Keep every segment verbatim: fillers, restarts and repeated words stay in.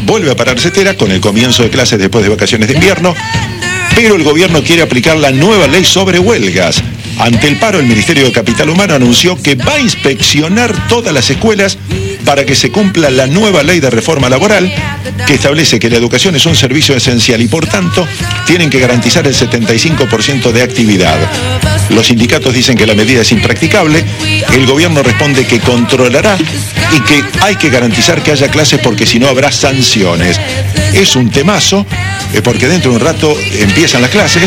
vuelve a parar Cetera con el comienzo de clases después de vacaciones de invierno, pero el gobierno quiere aplicar la nueva ley sobre huelgas. Ante el paro, el Ministerio de Capital Humano anunció que va a inspeccionar todas las escuelas para que se cumpla la nueva ley de reforma laboral que establece que la educación es un servicio esencial y por tanto tienen que garantizar el setenta y cinco por ciento de actividad. Los sindicatos dicen que la medida es impracticable, el gobierno responde que controlará y que hay que garantizar que haya clases porque si no habrá sanciones. Es un temazo eh, porque dentro de un rato empiezan las clases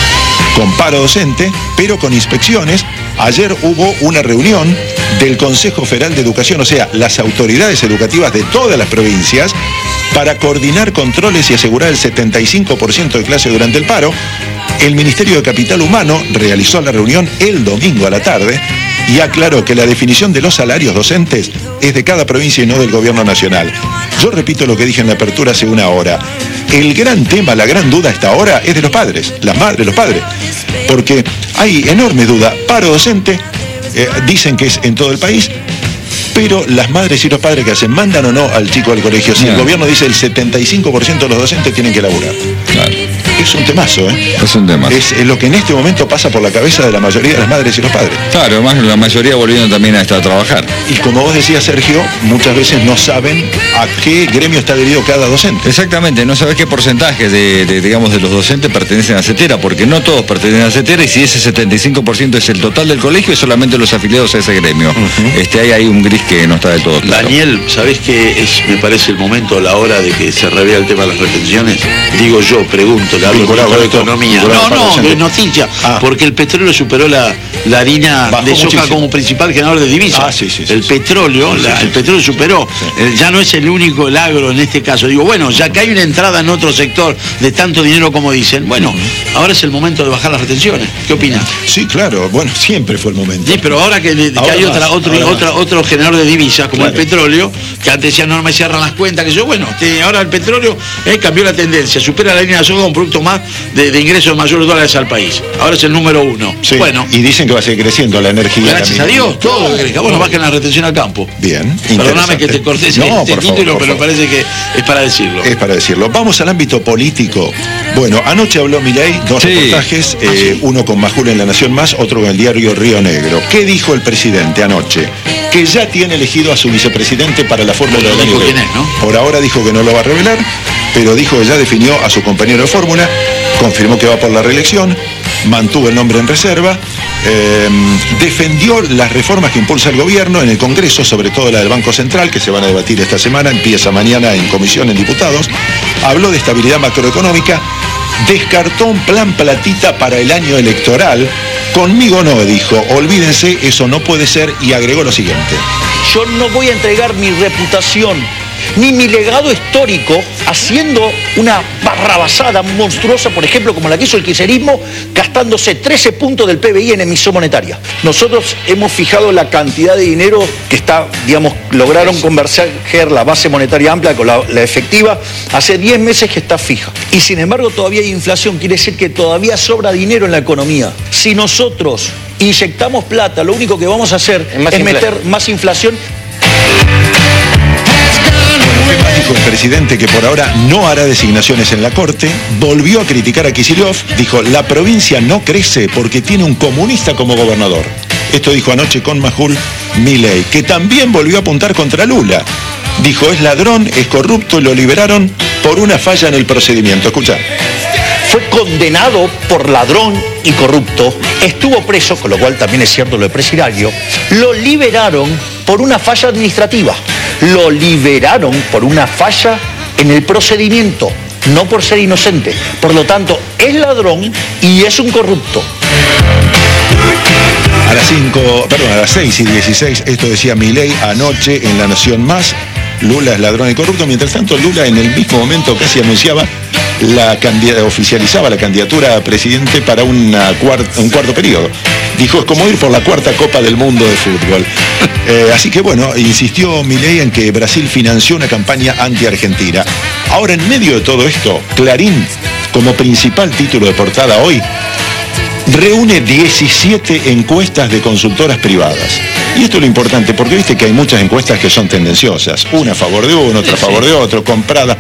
con paro docente, pero con inspecciones. Ayer hubo una reunión del Consejo Federal de Educación, o sea, las autoridades educativas de todas las provincias, para coordinar controles y asegurar el setenta y cinco por ciento de clase durante el paro. El Ministerio de Capital Humano realizó la reunión el domingo a la tarde y aclaró que la definición de los salarios docentes es de cada provincia y no del gobierno nacional. Yo repito lo que dije en la apertura hace una hora. El gran tema, la gran duda hasta ahora es de los padres, las madres, los padres, porque hay enorme duda. Paro docente, eh, dicen que es en todo el país, pero las madres y los padres que hacen, ¿mandan o no al chico al colegio? Si no. El gobierno dice el setenta y cinco por ciento de los docentes tienen que laburar. Claro. Es un temazo, ¿eh? Es un tema. Es, es lo que en este momento pasa por la cabeza de la mayoría de las madres y los padres. Claro, además la mayoría volviendo también a estar a trabajar. Y como vos decías, Sergio, muchas veces no saben a qué gremio está adherido cada docente. Exactamente, no sabes qué porcentaje de, de, digamos, de los docentes pertenecen a Cetera, porque no todos pertenecen a Cetera, y si ese setenta y cinco por ciento es el total del colegio, es solamente los afiliados a ese gremio. Uh-huh. Este, hay, hay un gris que no está del todo claro. Daniel, ¿sabés qué es, me parece el momento, la hora de que se revea el tema de las retenciones? Digo yo, pregunto, le hablo de economía. No, no, de noticia, ah. porque el petróleo superó la, la harina Bajó de soja muchísimo. Como principal generador de divisas. Ah, sí, sí, sí, el sí, petróleo, sí, la, sí, el petróleo superó. Sí. El, ya no es el único, el agro en este caso. Digo, bueno, ya que hay una entrada en otro sector de tanto dinero como dicen, bueno, ahora es el momento de bajar las retenciones. ¿Qué opinas? Sí, claro, bueno, siempre fue el momento. Sí, pero ahora que, que ahora hay más, otra, otro, otra, otro generador de divisas, como claro. el petróleo, que antes decían no me cierran las cuentas, que yo, bueno, te, ahora el petróleo eh, cambió la tendencia, supera la línea de soja, un producto más de, de ingresos de mayores dólares al país. Ahora es el número uno. Sí, bueno. Y dicen que va a seguir creciendo la energía. Gracias a Dios, todo lo que crezca. Bueno, bajen la retención al campo. Bien. Perdóname que te corté ese no, este por título, favor, pero por parece que es para decirlo. Es para decirlo. Vamos al ámbito político. Bueno, anoche habló Milei, dos sí. reportajes, eh, ah, sí. uno con Majul en La Nación Más, otro con el diario Río Negro. ¿Qué dijo el presidente anoche? Que ya tiene elegido a su vicepresidente para la Fórmula de dijo quién es, ¿no? Por ahora dijo que no lo va a revelar, pero dijo que ya definió a su compañero de fórmula, confirmó que va por la reelección, mantuvo el nombre en reserva, eh, defendió las reformas que impulsa el gobierno en el Congreso, sobre todo la del Banco Central, que se van a debatir esta semana, empieza mañana en comisión en diputados, habló de estabilidad macroeconómica, descartó un plan platita para el año electoral. Conmigo no, dijo, olvídense, eso no puede ser, y agregó lo siguiente. Yo no voy a entregar mi reputación ni mi legado histórico haciendo una barrabasada monstruosa, por ejemplo, como la que hizo el kirchnerismo, gastándose trece puntos del P B I en emisión monetaria. Nosotros hemos fijado la cantidad de dinero que está, digamos, lograron converger la base monetaria amplia con la, la efectiva, hace diez meses que está fija. Y sin embargo todavía hay inflación, quiere decir que todavía sobra dinero en la economía. Si nosotros inyectamos plata, lo único que vamos a hacer es, es meter más inflación. Dijo el presidente que por ahora no hará designaciones en la Corte, volvió a criticar a Kicillof, dijo, la provincia no crece porque tiene un comunista como gobernador. Esto dijo anoche con Majul Milei, que también volvió a apuntar contra Lula. Dijo, es ladrón, es corrupto y lo liberaron por una falla en el procedimiento. Escucha. Fue condenado por ladrón y corrupto, estuvo preso, con lo cual también es cierto lo de presidiario, lo liberaron por una falla administrativa, lo liberaron por una falla en el procedimiento, no por ser inocente. Por lo tanto, es ladrón y es un corrupto. A las cinco, perdón, a las seis y dieciséis, esto decía Milei anoche en La Nación Más, Lula es ladrón y corrupto. Mientras tanto, Lula en el mismo momento casi anunciaba la candidata, oficializaba la candidatura a presidente para una cuarta, un cuarto periodo. Dijo, es como ir por la cuarta Copa del Mundo de fútbol. Eh, así que bueno, insistió Milei en que Brasil financió una campaña anti-argentina. Ahora, en medio de todo esto, Clarín, como principal título de portada hoy, reúne diecisiete encuestas de consultoras privadas. Y esto es lo importante, porque viste que hay muchas encuestas que son tendenciosas, una a favor de uno, otra a favor de otro, compradas